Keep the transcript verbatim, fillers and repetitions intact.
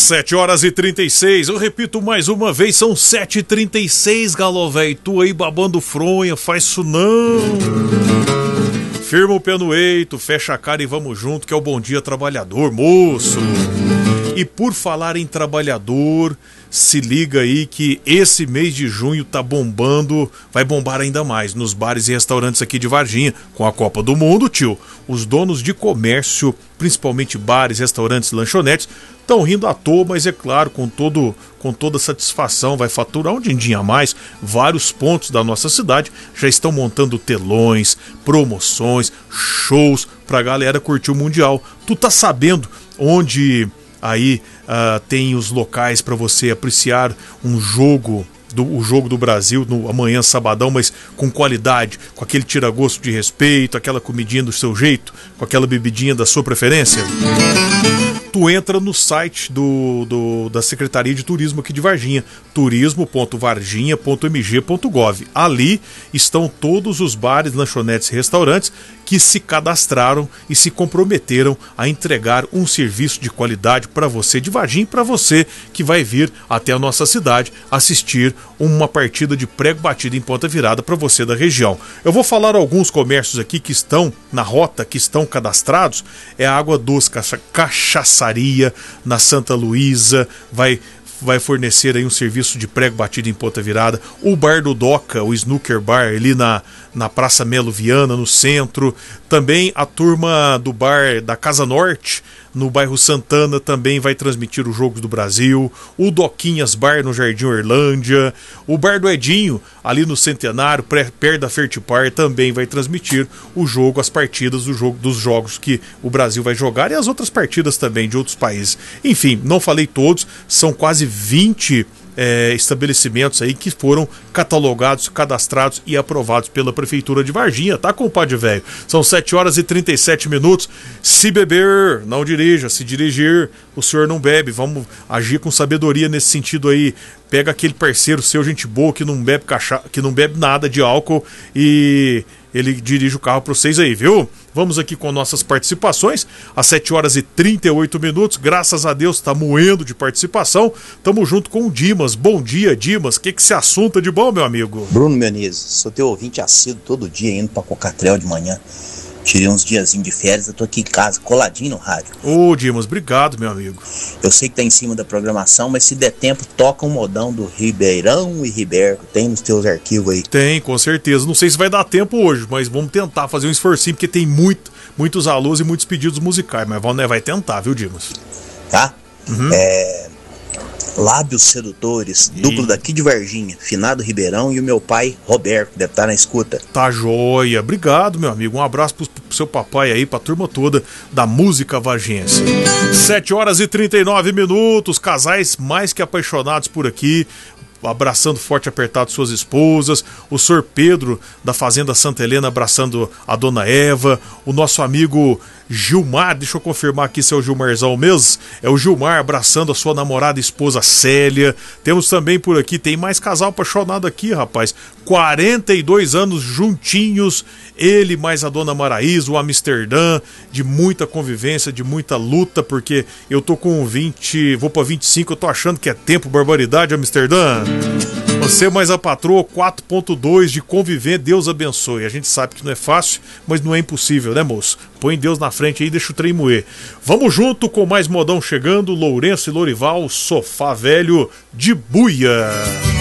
sete horas e trinta e seis, eu repito mais uma vez, são sete e trinta e seis, galo velho. Tu aí babando fronha, faz isso não. Firma o pé no eito, fecha a cara e vamos junto, que é o Bom Dia Trabalhador, moço. E por falar em trabalhador, se liga aí que esse mês de junho tá bombando, vai bombar ainda mais nos bares e restaurantes aqui de Varginha. Com a Copa do Mundo, tio, os donos de comércio, principalmente bares, restaurantes, lanchonetes, estão rindo à toa, mas é claro, com, todo, com toda satisfação, vai faturar um din-din a mais. Vários pontos da nossa cidade já estão montando telões, promoções, shows pra galera curtir o Mundial. Tu tá sabendo onde aí uh, tem os locais para você apreciar um jogo, do, o jogo do Brasil no amanhã, sabadão, mas com qualidade, com aquele tira-gosto de respeito, aquela comidinha do seu jeito, com aquela bebidinha da sua preferência? Tu entra no site do, do, da Secretaria de Turismo aqui de Varginha, turismo ponto varginha ponto m g ponto gov. Ali estão todos os bares, lanchonetes e restaurantes que se cadastraram e se comprometeram a entregar um serviço de qualidade para você de Varginha e para você que vai vir até a nossa cidade assistir uma partida de prego batido em ponta virada para você da região. Eu vou falar alguns comércios aqui que estão na rota, que estão cadastrados. É a Água Doce Cachaçaria na Santa Luísa, vai vai fornecer aí um serviço de prego batido em ponta virada. O Bar do Doca, o Snooker Bar, ali na, na Praça Melo Viana, no centro. Também a turma do bar da Casa Norte, no bairro Santana, também vai transmitir os Jogos do Brasil. O Doquinhas Bar, no Jardim Orlândia. O Bar do Edinho, ali no Centenário, perto da Fertipar, também vai transmitir o jogo, as partidas do jogo, dos jogos que o Brasil vai jogar e as outras partidas também de outros países. Enfim, não falei todos, são quase vinte é, estabelecimentos aí que foram catalogados, cadastrados e aprovados pela Prefeitura de Varginha, tá, compadre velho? São sete horas e trinta e sete minutos. Se beber, não dirija. Se dirigir, o senhor não bebe. Vamos agir com sabedoria nesse sentido aí. Pega aquele parceiro seu, gente boa, que não bebe cacha... que não bebe nada de álcool e ele dirige o carro para vocês aí, viu? Vamos aqui com nossas participações, às sete horas e trinta e oito minutos, graças a Deus, tá moendo de participação. Tamo junto com o Dimas. Bom dia, Dimas. O que que se assunta de bom, meu amigo? Bruno Menezes, sou teu ouvinte assíduo todo dia, indo pra Cocatrel de manhã. Tirei uns diazinhos de férias, eu tô aqui em casa, coladinho no rádio. Ô, Dimas, obrigado, meu amigo. Eu sei que tá em cima da programação, mas se der tempo, toca um modão do Ribeirão e Riberto. Tem nos teus arquivos aí? Tem, com certeza. Não sei se vai dar tempo hoje, mas vamos tentar fazer um esforcinho, porque tem muito, muitos alôs e muitos pedidos musicais. Mas vamos, né, vai tentar, viu, Dimas? Tá? Uhum. É... Lábios Sedutores, e... duplo daqui de Varginha, Finado Ribeirão e o meu pai, Roberto, deve estar na escuta. Tá joia. Obrigado, meu amigo. Um abraço pro, pro seu papai aí, pra turma toda da música vargiense. sete horas e trinta e nove minutos, casais mais que apaixonados por aqui, abraçando forte e apertado suas esposas, o senhor Pedro da Fazenda Santa Helena abraçando a dona Eva, o nosso amigo Gilmar, deixa eu confirmar aqui se é o Gilmarzão mesmo, é o Gilmar abraçando a sua namorada e esposa Célia. Temos também por aqui, tem mais casal apaixonado aqui, rapaz, quarenta e dois anos juntinhos, ele mais a dona Maraísa, o Amsterdã, de muita convivência, de muita luta, porque eu tô com vinte, vou pra vinte e cinco, eu tô achando que é tempo, barbaridade, Amsterdã. Você mais a patroa, quatro ponto dois de conviver, Deus abençoe. A gente sabe que não é fácil, mas não é impossível, né, moço? Põe Deus na frente aí, deixa o trem moer. Vamos junto com mais modão chegando, Lourenço e Lorival, Sofá Velho de Buia.